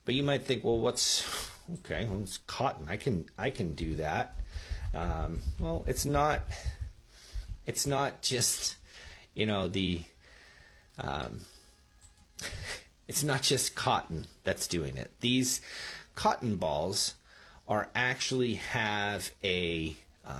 But you might think, well, okay? Well, it's cotton. I can do that. Well, it's not. It's not just, it's not just cotton that's doing it. These cotton balls actually have they're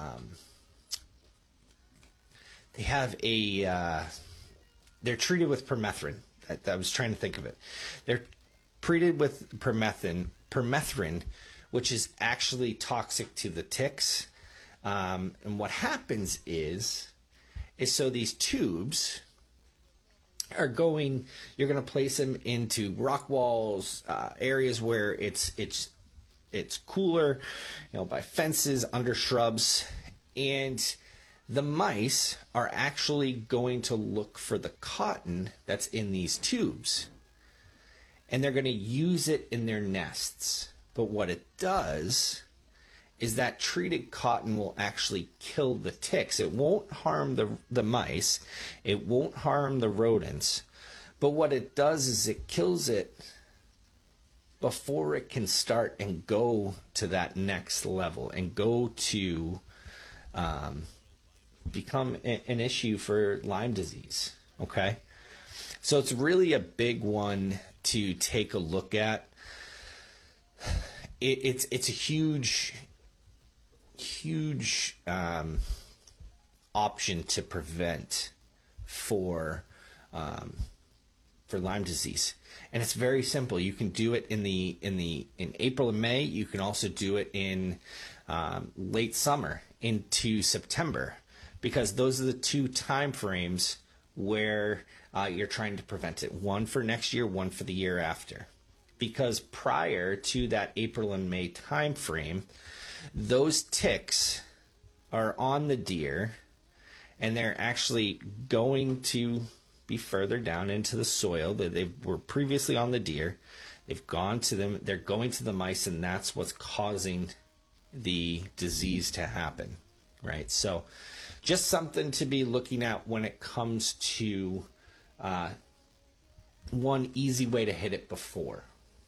treated with permethrin. I was trying to think of it. They're treated with permethrin, which is actually toxic to the ticks. And what happens is so these tubes are you're going to place them into rock walls, areas where it's cooler, by fences, under shrubs, and the mice are actually going to look for the cotton that's in these tubes, and they're going to use it in their nests. But what it does is that treated cotton will actually kill the ticks. It won't harm the mice. It won't harm the rodents. But what it does is it kills it before it can start and go to that next level and go to become an issue for Lyme disease. Okay? So it's really a big one to take a look at. It's a huge option to prevent for Lyme disease, and it's very simple. You can do it in April and May. You can also do it in late summer into September, because those are the two time frames where you're trying to prevent it. One for next year, one for the year after. Because prior to that April and May time frame, those ticks are on the deer, and they're actually going to be further down into the soil. They were previously on the deer. They've gone to them. They're going to the mice, and that's what's causing the disease to happen, right? So just something to be looking at when it comes to one easy way to hit it before.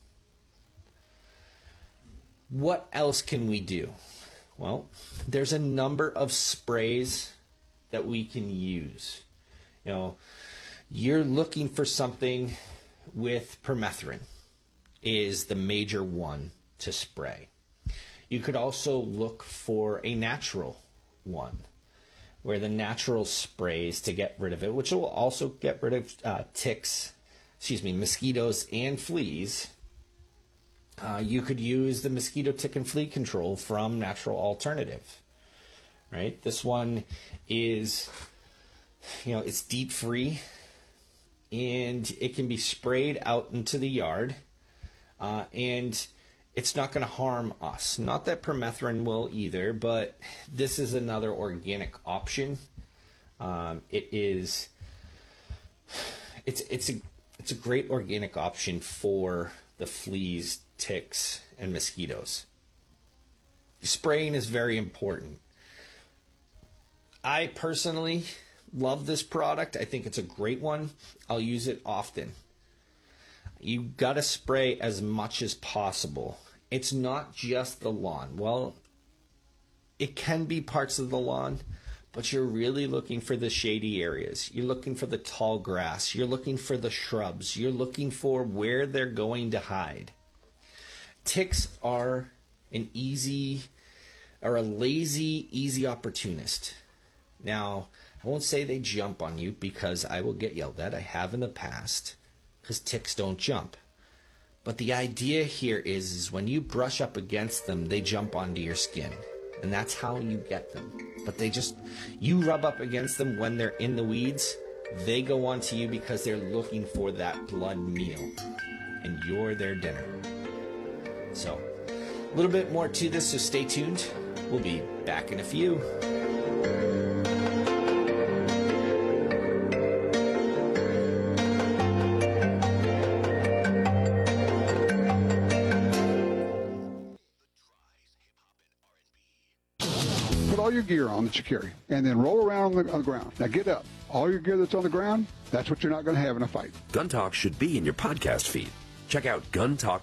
What else can we do? Well, there's a number of sprays that we can use. You're looking for something with permethrin is the major one to spray. You could also look for a natural one, where the natural sprays to get rid of it, which will also get rid of mosquitoes and fleas. You could use the mosquito, tick, and flea control from Natural Alternative, right? This one is, it's deep free, and it can be sprayed out into the yard, and it's not going to harm us. Not that permethrin will either, but this is another organic option. It's a great organic option for the fleas, ticks, and mosquitoes. Spraying is very important. I personally love this product. I think it's a great one. I'll use it often. You got to spray as much as possible. It's not just the lawn. Well, it can be parts of the lawn, but you're really looking for the shady areas. You're looking for the tall grass. You're looking for the shrubs. You're looking for where they're going to hide. Ticks are a lazy, easy opportunist. Now, I won't say they jump on you, because I will get yelled at. I have in the past, because ticks don't jump. But the idea here is when you brush up against them, they jump onto your skin. And that's how you get them. But you rub up against them when they're in the weeds, they go onto you because they're looking for that blood meal. And you're their dinner. So, a little bit more to this, so stay tuned. We'll be back in a few. Put all your gear on that you carry, and then roll around on the ground. Now get up. All your gear that's on the ground, that's what you're not going to have in a fight. Gun Talk should be in your podcast feed. Check out Gun Talk